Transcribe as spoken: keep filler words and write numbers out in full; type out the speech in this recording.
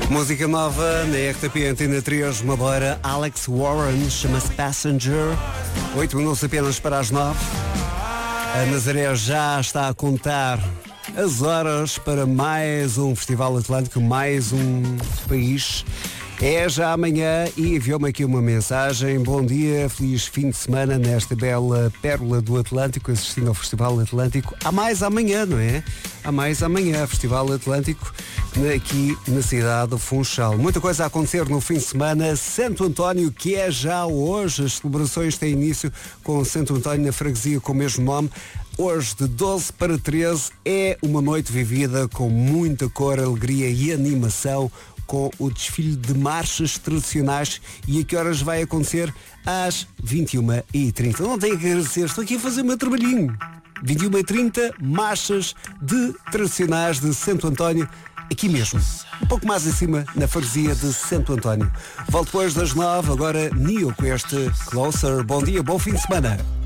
Música nova na R T P Antena três, Madeira, Alex Warren, chama-se Passenger. Oito minutos apenas para as nove. A Nazaré já está a contar as horas para mais um Festival Atlântico, mais um país. É já amanhã e enviou-me aqui uma mensagem. Bom dia, feliz fim de semana nesta bela pérola do Atlântico, assistindo ao Festival Atlântico. Há mais amanhã, não é? Há mais amanhã, Festival Atlântico, aqui na cidade do Funchal. Muita coisa a acontecer no fim de semana. Santo António, que é já hoje. As celebrações têm início com Santo António na freguesia com o mesmo nome. Hoje, de doze para treze, é uma noite vivida com muita cor, alegria e animação, com o desfile de marchas tradicionais. E a que horas vai acontecer? Às vinte e uma e trinta. Não tenho que agradecer, estou aqui a fazer o meu trabalhinho. vinte e uma e trinta, marchas de tradicionais de Santo António, aqui mesmo, um pouco mais acima, na freguesia de Santo António. Volto depois das nove, agora Nio com este Closer. Bom dia, bom fim de semana.